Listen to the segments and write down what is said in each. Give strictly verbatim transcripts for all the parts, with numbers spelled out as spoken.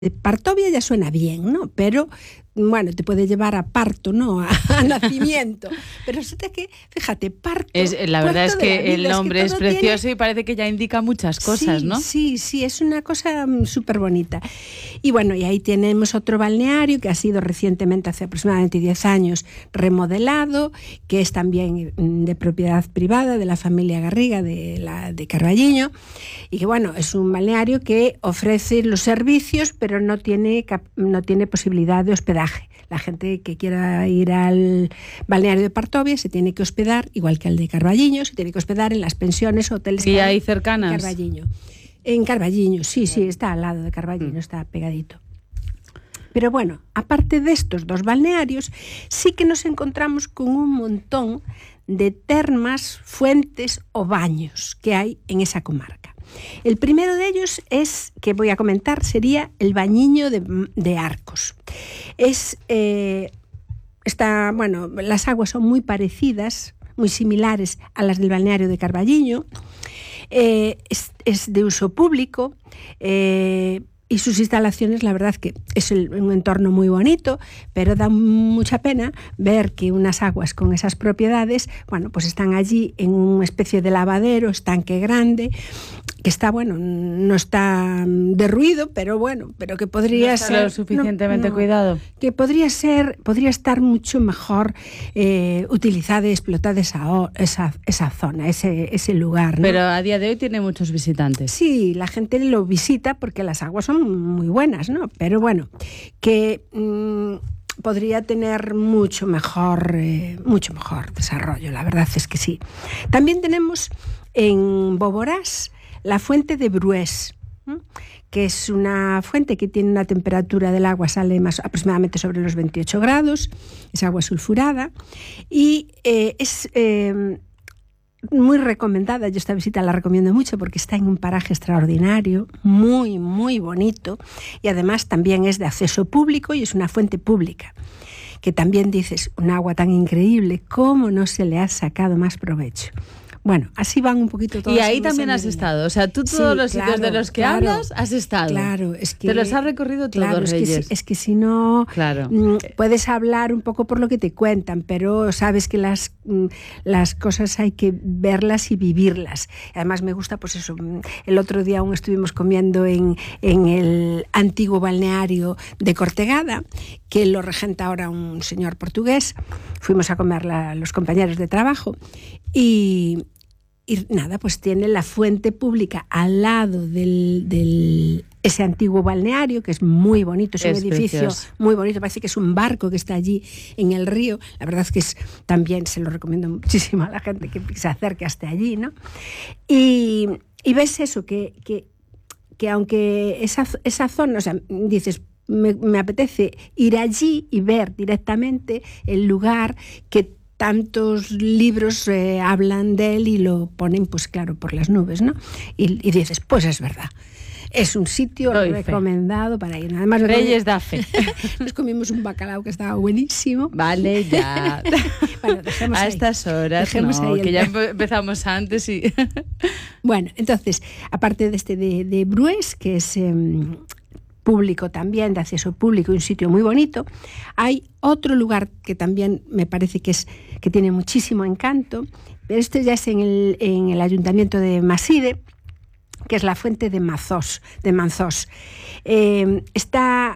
Partovia ya suena bien, ¿no? Pero, bueno, te puede llevar a parto, ¿no? A, a nacimiento. Pero resulta que, fíjate, parto... Es, la verdad es que vida, el nombre es, que es precioso tiene... y parece que ya indica muchas cosas, sí, ¿no? Sí, sí, es una cosa súper bonita. Y bueno, y ahí tenemos otro balneario que ha sido recientemente, hace aproximadamente diez años, remodelado, que es también de propiedad privada de la familia Garriga de, la, de Carballiño, y que, bueno, es un balneario que ofrece los servicios, pero no tiene, no tiene posibilidad de hospedaje. La gente que quiera ir al balneario de Partovia se tiene que hospedar, igual que el de Carballiño, se tiene que hospedar en las pensiones, hoteles. ¿Y hay cercanas? En Carballiño. En Carballiño, sí, sí, está al lado de Carballiño, mm. está pegadito. Pero bueno, aparte de estos dos balnearios, sí que nos encontramos con un montón de termas, fuentes o baños que hay en esa comarca. El primero de ellos es, que voy a comentar, sería el Bañiño de, de Arcos. Es, eh, está, bueno, las aguas son muy parecidas, muy similares a las del balneario de Carballiño. Eh, es, es de uso público, eh, y sus instalaciones, la verdad que es el, un entorno muy bonito, pero da mucha pena ver que unas aguas con esas propiedades, bueno, pues están allí en una especie de lavadero, estanque grande, que está, bueno, no está derruido, pero bueno, pero que podría no está ser... lo suficientemente no, no, cuidado. Que podría ser, podría estar mucho mejor eh, utilizada y explotada esa, esa, esa zona, ese, ese lugar, ¿no? Pero a día de hoy tiene muchos visitantes. Sí, la gente lo visita porque las aguas son muy buenas, ¿no? Pero bueno, que mmm, podría tener mucho mejor, eh, mucho mejor desarrollo, la verdad es que sí. También tenemos en Boborás la fuente de Brués, ¿eh? Que es una fuente que tiene una temperatura del agua, sale más aproximadamente sobre los veintiocho grados, es agua sulfurada, y eh, es... Eh, muy recomendada, yo esta visita la recomiendo mucho porque está en un paraje extraordinario, muy, muy bonito, y además también es de acceso público y es una fuente pública, que también dices, un agua tan increíble, ¿cómo no se le ha sacado más provecho? Bueno, así van un poquito todos. Y ahí también has estado, o sea, tú todos sí, los sitios claro, de los que claro, hablas has estado. Claro, es que... Te los has recorrido todos, claro, es Reyes. Que si, es que si no, claro. mmm, puedes hablar un poco por lo que te cuentan, pero sabes que las, mmm, las cosas hay que verlas y vivirlas. Además me gusta, pues eso, el otro día aún estuvimos comiendo en, en el antiguo balneario de Cortegada, que lo regenta ahora un señor portugués. Fuimos a comer la, los compañeros de trabajo y... Y nada, pues tiene la fuente pública al lado del, del ese antiguo balneario, que es muy bonito, es, es un edificio precioso. Muy bonito, parece que es un barco que está allí en el río. La verdad es que es, también se lo recomiendo muchísimo a la gente que se acerque hasta allí, ¿no? Y, y ves eso, que, que, que aunque esa, esa zona, o sea, dices... Me, me apetece ir allí y ver directamente el lugar que tantos libros eh, hablan de él y lo ponen, pues claro, por las nubes, ¿no? Y, y dices, pues es verdad. Es un sitio Doy recomendado fe. Para ir. Además, Reyes da fe. Nos comimos un bacalao que estaba buenísimo. Vale, ya. Bueno, dejemos a ahí. estas horas, dejemos no, ahí que ya empezamos antes y... Bueno, entonces, aparte de este de, de Brués, que es... Eh, público también, de acceso público y un sitio muy bonito, hay otro lugar que también me parece que es que tiene muchísimo encanto, pero este ya es en el, en el ayuntamiento de Maside, que es la fuente de Mazós, de Manzós. Eh, está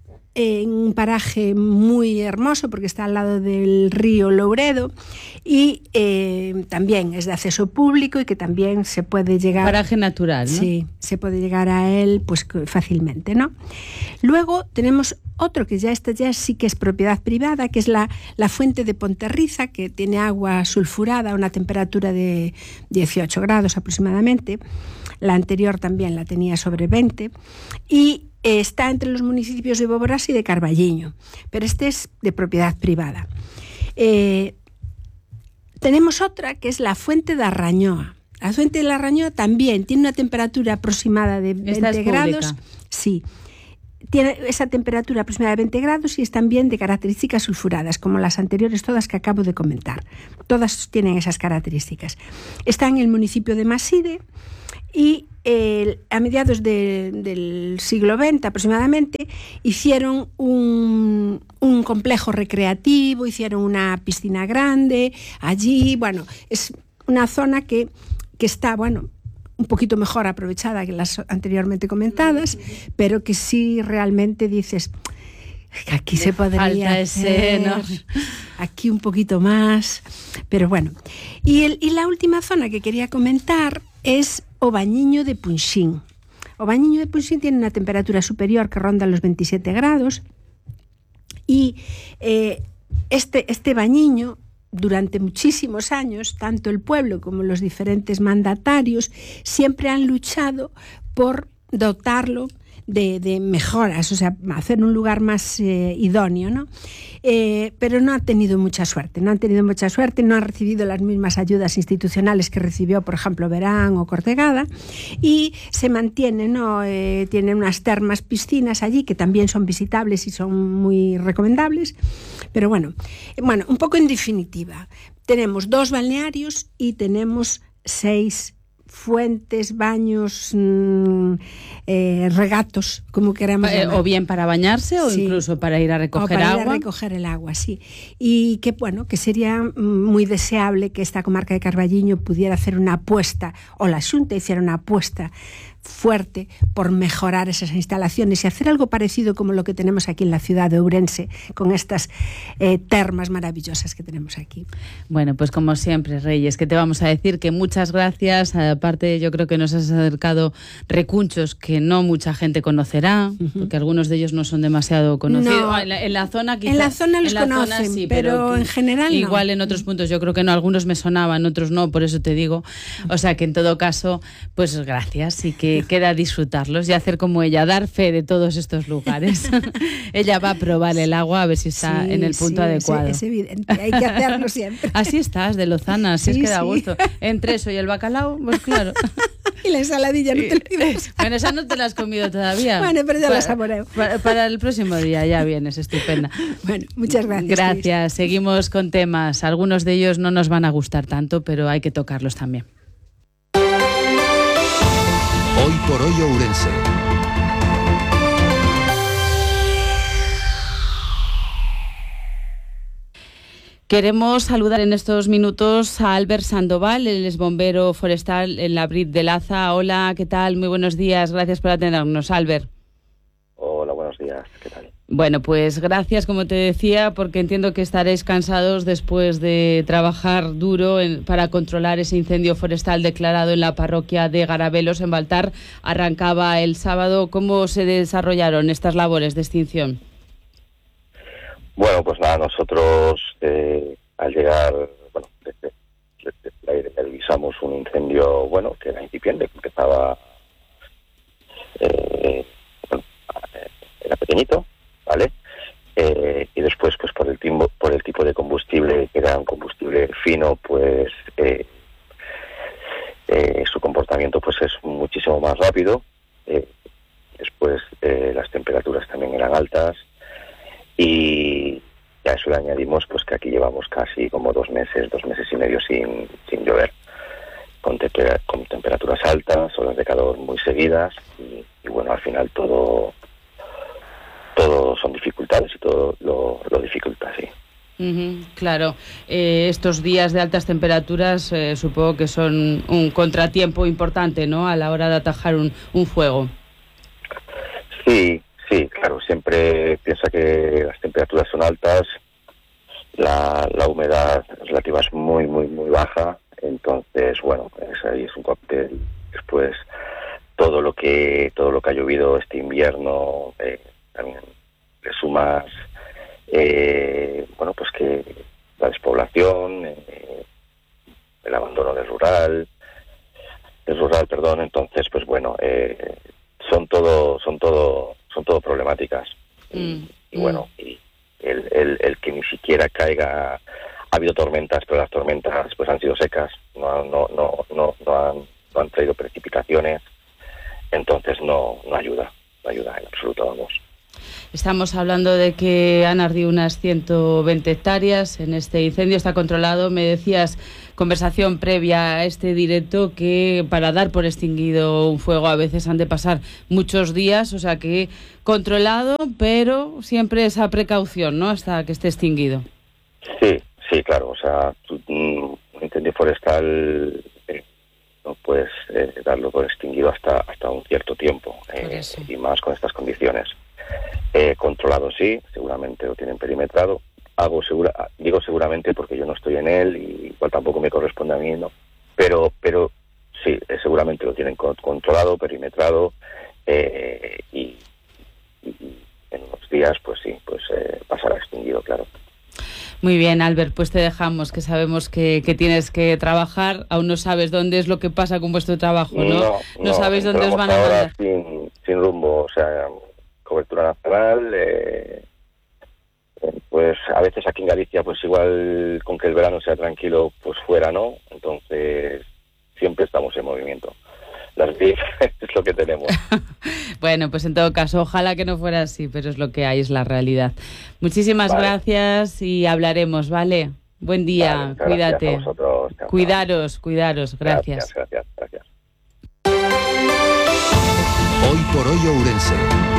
en un paraje muy hermoso porque está al lado del río Louredo y eh, también es de acceso público y que también se puede llegar... Paraje natural, ¿no? Sí, se puede llegar a él pues fácilmente, ¿no? Luego tenemos otro que ya está ya sí que es propiedad privada, que es la, la fuente de Ponterriza, que tiene agua sulfurada a una temperatura de dieciocho grados aproximadamente. La anterior también la tenía sobre veinte y está entre los municipios de Boborás y de Carballiño, pero este es de propiedad privada. Eh, tenemos otra que es la fuente de Arrañoa. La fuente de Arrañoa también tiene una temperatura aproximada de veinte grados. Sí. tiene esa temperatura aproximada de veinte grados y es también de características sulfuradas, como las anteriores todas que acabo de comentar. Todas tienen esas características. Está en el municipio de Maside y eh, a mediados de, del siglo veinte aproximadamente hicieron un, un complejo recreativo, hicieron una piscina grande allí. Bueno, es una zona que, que está, bueno, un poquito mejor aprovechada que las anteriormente comentadas, pero que sí realmente dices que aquí se podría hacer, ¿no? Aquí un poquito más, pero bueno. Y, el, y la última zona que quería comentar es o Bañiño de Punxín. O Bañiño de Punxín tiene una temperatura superior que ronda los veintisiete grados y eh, este, este Bañiño, durante muchísimos años, tanto el pueblo como los diferentes mandatarios siempre han luchado por dotarlo de, de mejoras, o sea, hacer un lugar más eh, idóneo, ¿no? Eh, pero no han tenido mucha suerte, no han tenido mucha suerte, no han recibido las mismas ayudas institucionales que recibió, por ejemplo, Verán o Cortegada, y se mantiene, ¿no? Eh, tiene unas termas, piscinas allí que también son visitables y son muy recomendables, pero bueno, bueno, un poco en definitiva, tenemos dos balnearios y tenemos seis fuentes, baños, mmm, eh, regatos, como queramos eh, llamar. O bien para bañarse o sí, incluso para ir a recoger o para agua. Ir a recoger el agua, sí. Y que bueno, que sería muy deseable que esta comarca de Carballiño pudiera hacer una apuesta, o la Xunta hiciera una apuesta fuerte por mejorar esas instalaciones y hacer algo parecido como lo que tenemos aquí en la ciudad de Ourense, con estas eh, termas maravillosas que tenemos aquí. Bueno, pues como siempre, Reyes, que te vamos a decir que muchas gracias. Aparte, yo creo que nos has acercado recunchos que no mucha gente conocerá, uh-huh. porque algunos de ellos no son demasiado conocidos. No, en, la, en la zona quizás. En la zona los en la conocen, zona, sí, pero, pero en general igual no. En otros puntos yo creo que no, algunos me sonaban, otros no, por eso te digo. O sea que en todo caso, pues gracias y que queda disfrutarlos y hacer como ella, dar fe de todos estos lugares. Ella va a probar el agua a ver si está sí, en el punto sí, adecuado. Es, es evidente, hay que hacerlo siempre. Así estás, de Lozana, así sí, es que da sí. gusto. Entre eso y el bacalao, pues claro. Y la ensaladilla no te lo digas. Bueno, esa no te la has comido todavía. Bueno, pero ya para, la saboreo. Para, para el próximo día ya vienes, estupenda. Bueno, muchas gracias. Gracias. Luis. Seguimos con temas. Algunos de ellos no nos van a gustar tanto, pero hay que tocarlos también. Hoy por hoy Ourense. Queremos saludar en estos minutos a Albert Sandoval, él es bombero forestal en la Brit de Laza. Hola, ¿qué tal? Muy buenos días, gracias por atendernos, Albert. Hola, buenos días, ¿qué tal? Bueno, pues gracias, como te decía, porque entiendo que estaréis cansados después de trabajar duro en, para controlar ese incendio forestal declarado en la parroquia de Garabelos, en Baltar. Arrancaba el sábado. ¿Cómo se desarrollaron estas labores de extinción? Bueno, pues nada, nosotros eh, al llegar, bueno, desde, desde el aire revisamos un incendio, bueno, que era incipiente, que empezaba, eh, bueno, era pequeñito, ¿vale? Eh, y después, pues por el, timbo, por el tipo de combustible, que era un combustible fino, pues eh, eh, su comportamiento pues es muchísimo más rápido. Eh, después eh, las temperaturas también eran altas. Y a eso le añadimos pues que aquí llevamos casi como dos meses, dos meses y medio sin, sin llover, con, temper- con temperaturas altas, horas de calor muy seguidas y, y bueno, al final todo todo son dificultades y todo lo, lo dificulta, sí. Uh-huh, claro, eh, estos días de altas temperaturas eh, supongo que son un contratiempo importante, ¿no?, a la hora de atajar un, un fuego. Sí. Sí, claro, siempre piensa que las temperaturas son altas, la, la humedad relativa es muy, muy, muy baja, entonces, bueno, es, ahí es un cóctel. Después, todo lo que todo lo que ha llovido este invierno, eh, también le sumas, eh, bueno, pues que la despoblación, eh, el abandono del rural, del rural, perdón, entonces, pues bueno, eh, son todo, son todo son todo problemáticas mm, y, y mm. bueno y el, el, el que ni siquiera caiga, ha habido tormentas, pero las tormentas pues han sido secas, no no no no, no han no han traído precipitaciones, entonces no no ayuda no ayuda en absoluto, vamos. Estamos hablando de que han ardido unas ciento veinte hectáreas en este incendio, está controlado. Me decías, conversación previa a este directo, que para dar por extinguido un fuego a veces han de pasar muchos días, o sea que controlado, pero siempre esa precaución, ¿no?, hasta que esté extinguido. Sí, sí, claro, o sea, un incendio forestal eh, no puedes eh, darlo por extinguido hasta hasta un cierto tiempo, eh, y más con estas condiciones. Eh, controlado sí, seguramente lo tienen perimetrado. Hago segura, digo seguramente porque yo no estoy en él y igual tampoco me corresponde a mí, ¿no? Pero, pero sí, eh, seguramente lo tienen con, controlado, perimetrado, eh, y, y en unos días, pues sí, pues eh, pasará extinguido, claro. Muy bien, Albert, pues te dejamos, que sabemos que, que tienes que trabajar. Aún no sabes dónde es lo que pasa con vuestro trabajo, ¿no? No, no, no sabéis dónde os van a mandar. Sin, sin rumbo, o sea, cobertura nacional, eh, pues a veces aquí en Galicia, pues igual con que el verano sea tranquilo, pues fuera, ¿no? Entonces, siempre estamos en movimiento. Las V I P es lo que tenemos. Bueno, pues en todo caso, ojalá que no fuera así, pero es lo que hay, es la realidad. Muchísimas vale. gracias y hablaremos, ¿vale? Buen día, vale, cuídate. Gracias a vosotros. Cuidaros, cuidaros, gracias. Gracias, gracias, gracias. Hoy por hoy Ourense.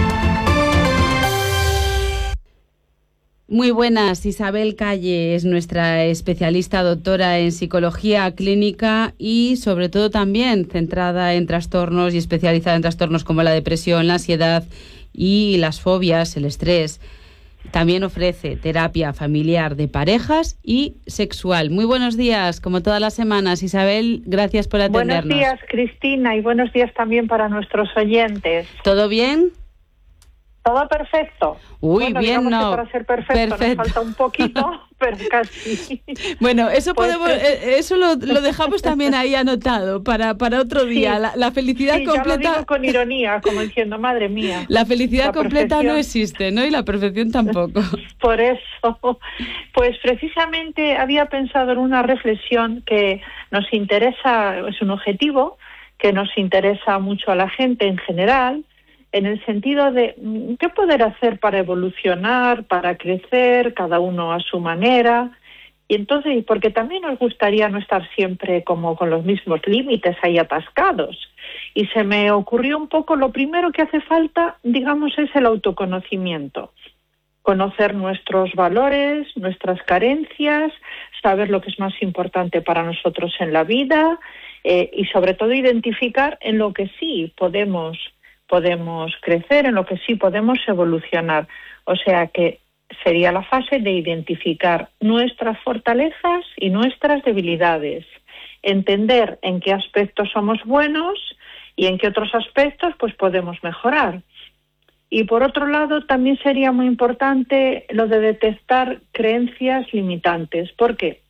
Muy buenas, Isabel Calle es nuestra especialista doctora en psicología clínica y sobre todo también centrada en trastornos y especializada en trastornos como la depresión, la ansiedad y las fobias, el estrés. También ofrece terapia familiar de parejas y sexual. Muy buenos días, como todas las semanas. Isabel, gracias por atendernos. Buenos días, Cristina, y buenos días también para nuestros oyentes. ¿Todo bien? Todo perfecto. Uy, bueno, bien, no. Para ser perfecto, perfecto, nos falta un poquito, pero casi. Bueno, eso pues podemos, eh, eso lo, lo dejamos también ahí anotado para, para otro día. Sí, la, la felicidad sí, completa. Ya lo digo con ironía, como diciendo, madre mía. La felicidad la completa perfección... no existe, ¿no? Y la perfección tampoco. Por eso, pues precisamente había pensado en una reflexión que nos interesa, es un objetivo que nos interesa mucho a la gente en general, en el sentido de qué poder hacer para evolucionar, para crecer, cada uno a su manera. Y entonces, porque también nos gustaría no estar siempre como con los mismos límites ahí atascados. Y se me ocurrió un poco, lo primero que hace falta, digamos, es el autoconocimiento. Conocer nuestros valores, nuestras carencias, saber lo que es más importante para nosotros en la vida, eh, y sobre todo identificar en lo que sí podemos podemos crecer, en lo que sí podemos evolucionar. O sea que sería la fase de identificar nuestras fortalezas y nuestras debilidades, entender en qué aspectos somos buenos y en qué otros aspectos pues podemos mejorar. Y por otro lado también sería muy importante lo de detectar creencias limitantes. ¿Por qué?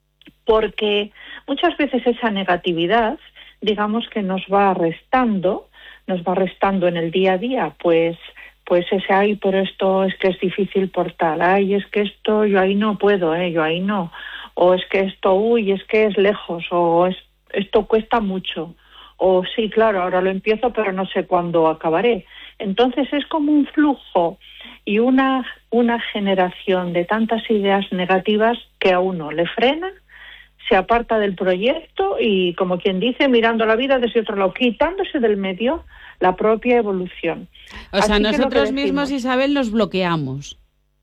Porque muchas veces esa negatividad, digamos que nos va restando, nos va restando en el día a día, pues pues ese, ay, pero esto es que es difícil por tal, ay, es que esto yo ahí no puedo, eh, yo ahí no, o es que esto, uy, es que es lejos, o es, esto cuesta mucho, o sí, claro, ahora lo empiezo, pero no sé cuándo acabaré. Entonces es como un flujo y una, una generación de tantas ideas negativas que a uno le frena, se aparta del proyecto y, como quien dice, mirando la vida desde otro lado, quitándose del medio la propia evolución. O sea, Así nosotros mismos, Isabel, nos bloqueamos.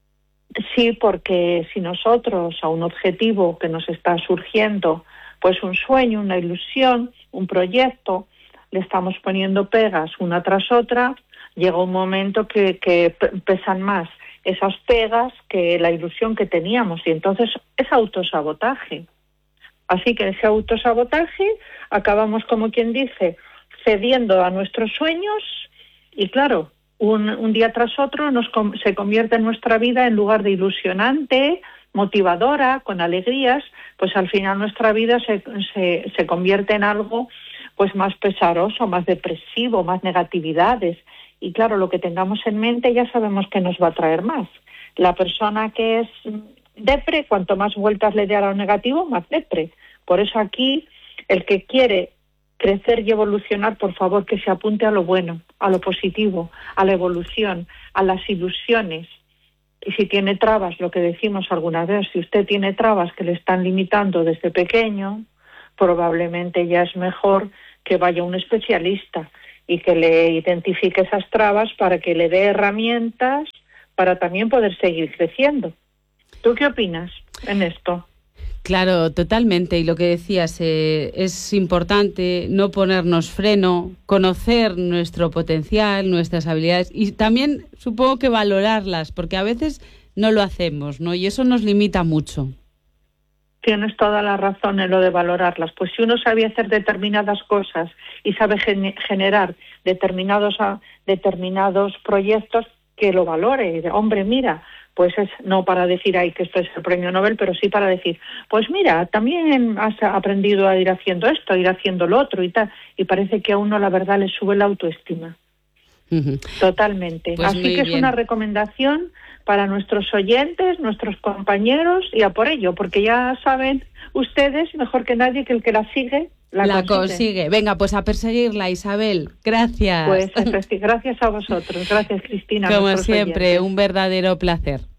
Sí, porque si nosotros a un objetivo que nos está surgiendo, pues un sueño, una ilusión, un proyecto, le estamos poniendo pegas una tras otra, llega un momento que, que pesan más esas pegas que la ilusión que teníamos, y entonces es autosabotaje. Así que ese autosabotaje acabamos, como quien dice, cediendo a nuestros sueños y, claro, un, un día tras otro nos com- se convierte en nuestra vida, en lugar de ilusionante, motivadora, con alegrías, pues al final nuestra vida se, se, se convierte en algo pues más pesaroso, más depresivo, más negatividades. Y claro, lo que tengamos en mente ya sabemos que nos va a traer más. La persona que es depre, cuanto más vueltas le dé a lo negativo, más depre. Por eso aquí, el que quiere crecer y evolucionar, por favor, que se apunte a lo bueno, a lo positivo, a la evolución, a las ilusiones. Y si tiene trabas, lo que decimos alguna vez, si usted tiene trabas que le están limitando desde pequeño, probablemente ya es mejor que vaya a un especialista y que le identifique esas trabas para que le dé herramientas para también poder seguir creciendo. ¿Tú qué opinas en esto? Claro, totalmente. Y lo que decías, eh, es importante no ponernos freno, conocer nuestro potencial, nuestras habilidades y también supongo que valorarlas, porque a veces no lo hacemos, ¿no? Y eso nos limita mucho. Tienes toda la razón en lo de valorarlas. Pues si uno sabe hacer determinadas cosas y sabe gen- generar determinados, a, determinados proyectos, que lo valore. Hombre, mira, pues es no para decir, ay, que esto es el premio Nobel, pero sí para decir, pues mira, también has aprendido a ir haciendo esto, a ir haciendo lo otro y tal. Y parece que a uno la verdad le sube la autoestima. Uh-huh. Totalmente. Pues así que es bien. una recomendación para nuestros oyentes, nuestros compañeros, y a por ello, porque ya saben ustedes, mejor que nadie, que el que la sigue, la, la consigue. consigue. Venga, pues a perseguirla, Isabel. Gracias. Pues gracias a vosotros. Gracias, Cristina. Como siempre, oyentes. Un verdadero placer.